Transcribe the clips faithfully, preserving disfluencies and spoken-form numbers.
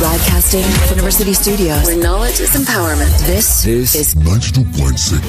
Broadcasting from University Studios, where knowledge is empowerment. This, this is ninety-two point six.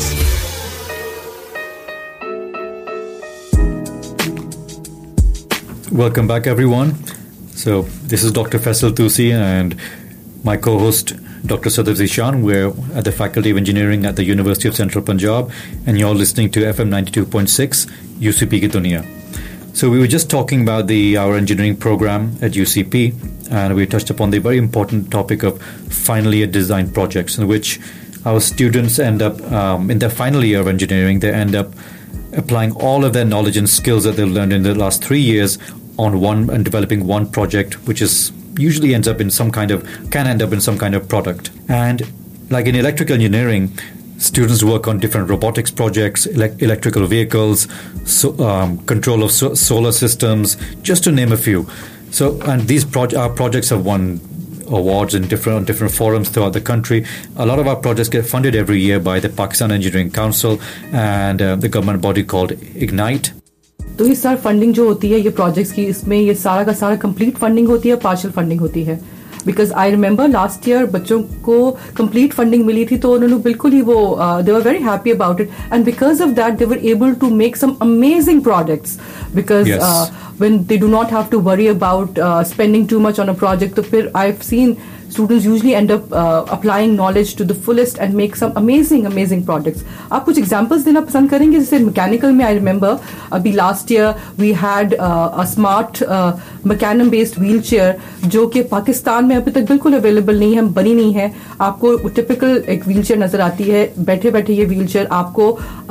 Welcome back, everyone. So this is Doctor Faisal Tusi and my co-host, Doctor Sadaf Zishan. We're at the Faculty of Engineering at the University of Central Punjab, and you're listening to F M ninety-two point six, U C P Ki Duniya. So we were just talking about the our engineering program at U C P, and we touched upon the very important topic of final year design projects, in which our students end up, um, in their final year of engineering, they end up applying all of their knowledge and skills that they've learned in the last three years on one and developing one project, which is usually ends up in some kind of, can end up in some kind of product. And like in electrical engineering, students work on different robotics projects, elect- electrical vehicles, so, um, control of so- solar systems, just to name a few. So, and these pro- our projects have won awards in different on different forums throughout the country. A lot of our projects get funded every year by the Pakistan Engineering Council and uh, the government body called Ignite. तो ये sir funding जो होती है ये projects की, इसमें ये सारा का सारा कंप्लीट फंडिंग होती है, पार्शियल फंडिंग होती है? Because I remember last year बच्चों को कंप्लीट फंडिंग मिली थी, तो उन्होंने बिल्कुल ही वो दे were very happy about it, and because of that they were able to make some amazing projects, because when they do not have to worry about uh, spending too much on a project. तो फिर I've seen students usually end up uh, applying knowledge to the fullest and make some amazing amazing projects. आप कुछ examples देना पसंद करेंगे? जैसे mechanical में I remember अभी last year we had uh, a smart uh, mecanum based wheelchair जो कि पाकिस्तान में अभी तक बिल्कुल available नहीं है, बनी नहीं है. आपको typical एक wheelchair नजर आती है, बैठे बैठे ये wheelchair आपको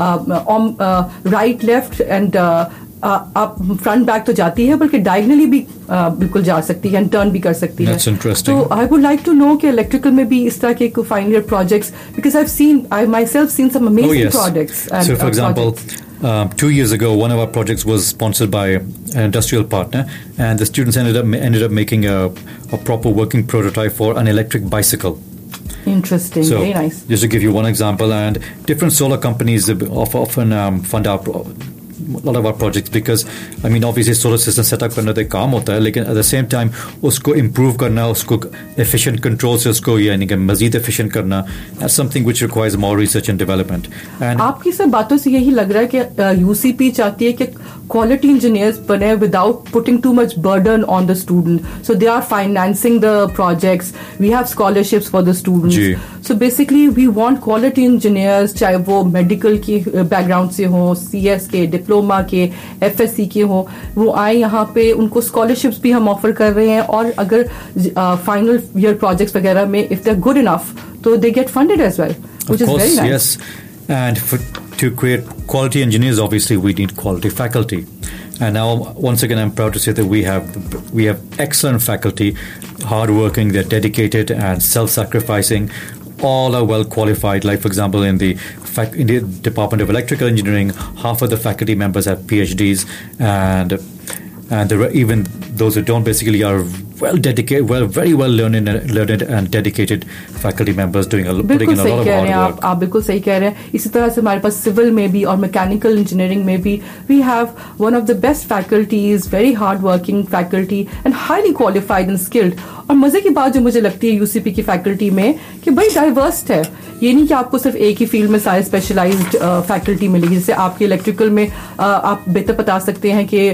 uh, uh, right left and uh, आप फ्रंट बैक तो जाती है, बल्कि डायगनली भी बिल्कुल जा सकती है, टर्न भी कर सकती है. तो I would like to know कि इलेक्ट्रिकल में भी इस तरह के final year projects, because I have seen I my self seen some amazing projects. So for example, um, two years ago, one of our projects was sponsored by an industrial partner, and the students ended up ended up making a, a proper working prototype for an electric bicycle. Interesting, so, very nice. Just to give you one example, and different solar companies often um, fund our pro- a lot of our projects, because I mean obviously solar system set up करना तो एक काम होता है, लेकिन at the same time उसको improve करना, उसको efficient control से उसको यानी कि मज़ीद efficient करना, that's something which requires more research and development. And आपकी सब बातों से यही लग रहा है कि U C P चाहती है कि quality engineers बने without putting too much burden on the student, so they are financing the projects, we have scholarships for the students. Ji. So basically we want quality engineers, चाहे वो medical की background से हो, C S के diploma के, F S C के हो, वो आए यहाँ पे, उनको स्कॉलरशिप्स भी हम ऑफर कर रहे हैं, और अगर फाइनल ईयर प्रोजेक्ट्स वगैरह में if they're good enough, तो they get funded as well, which of course, is very nice. Yes. And for, to create quality engineers, obviously we need quality faculty. And now, once again, I'm proud to say that we have we have excellent faculty, hardworking, they're dedicated and self-sacrificing. All are well qualified. Like, for example, in the fac- in the Department of Electrical Engineering, half of the faculty members have P H Ds, and and there are even those who don't basically are well dedicated, well, very well learned and, learned and dedicated faculty members doing a, putting in a lot of hard work. आप, आप बिल्कुल सही कह रहे हैं. इसी तरह से हमारे पास सिविल में भी और मैकेनिकल इंजीनियरिंग में भी we have one of the best faculties, very hard working faculty and highly qualified and skilled. और मजे की बात जो मुझे लगती है यूसीपी की फैकल्टी में कि बड़ी डाइवर्स है. ये नहीं कि आपको सिर्फ एक ही फील्ड में सारे स्पेशलाइज्ड फैकल्टी मिलेगी. जैसे आपके इलेक्ट्रिकल में uh, आप बेहतर बता सकते हैं कि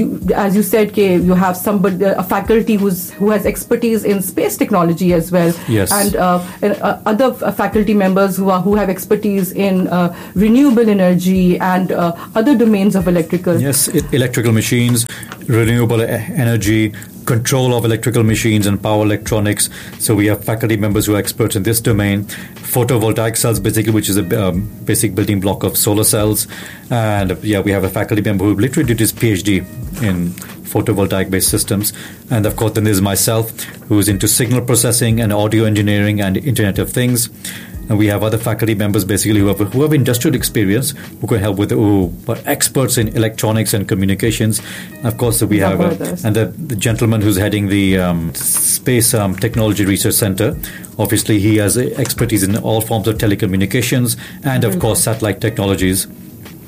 एज यू सेड कि you have somebody a faculty who has expertise in space technology as well. Yes. And, uh, and uh, other uh, faculty members who are who have expertise in uh, renewable energy and uh, other domains of electrical. Yes, e- electrical machines, renewable e- energy, control of electrical machines and power electronics. So we have faculty members who are experts in this domain. Photovoltaic cells, basically, which is a um, basic building block of solar cells. And yeah, we have a faculty member who literally did his PhD in photovoltaic-based systems. And of course, then there's myself, who is into signal processing and audio engineering and Internet of Things. And we have other faculty members basically who have, who have industrial experience, who can help with, who are experts in electronics and communications. And of course, we have, uh, and the, the gentleman who's heading the um, Space um, Technology Research Center, obviously he has expertise in all forms of telecommunications and of course satellite technologies.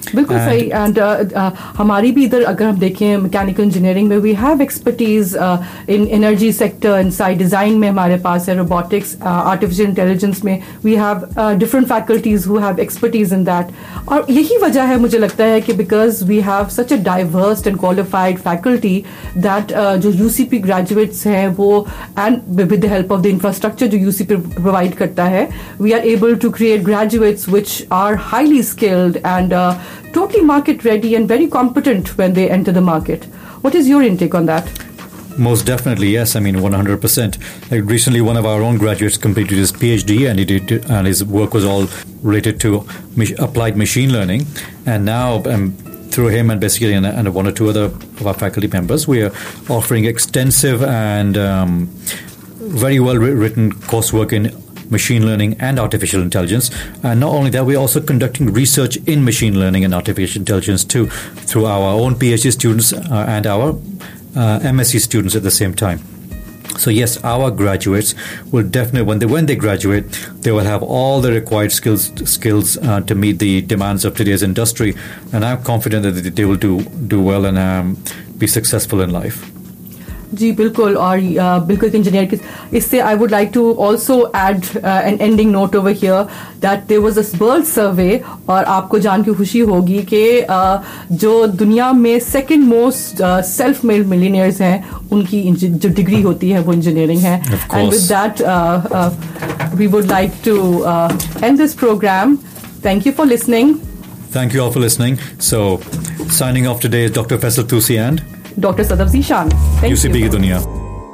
बिल्कुल सही and हमारी भी इधर अगर हम देखें mechanical engineering में we have expertise in energy sector inside design में हमारे पास है रोबोटिक्स आर्टिफिशियल इंटेलिजेंस में we have different faculties who have expertise in that और यही वजह है मुझे लगता है कि because we have such a diverse and qualified faculty that जो यूसीपी ग्रेजुएट्स हैं वो and with the help of the infrastructure जो यूसीपी प्रोवाइड करता है we are able to create graduates which are highly skilled and uh, totally market ready and very competent when they enter the market. What is your intake on that? Most definitely, yes. I mean, one hundred percent. Like recently, one of our own graduates completed his PhD, and he did, and his work was all related to mach- applied machine learning. And now, um, through him and basically and, and one or two other of our faculty members, we are offering extensive and um, very well written coursework in machine learning and artificial intelligence. And not only that, we're also conducting research in machine learning and artificial intelligence too, through our own PhD students uh, and our uh, M S c students at the same time. So yes, our graduates will definitely, when they when they graduate, they will have all the required skills skills uh, to meet the demands of today's industry. And I'm confident that they will do do well and um, be successful in life. जी बिल्कुल और बिल्कुल engineer की इससे I would like to also add an ending note over here that there was a world सर्वे और आपको जान के खुशी होगी कि uh, जो दुनिया में second most self made millionaires हैं उनकी जो डिग्री होती है वो इंजीनियरिंग है and with that we would like to and this programme thank you for listening Thank you all for listening. So signing off today is Doctor Faisal Tusi and Doctor Sadaf Zishan. Thank you. U C B की दुनिया.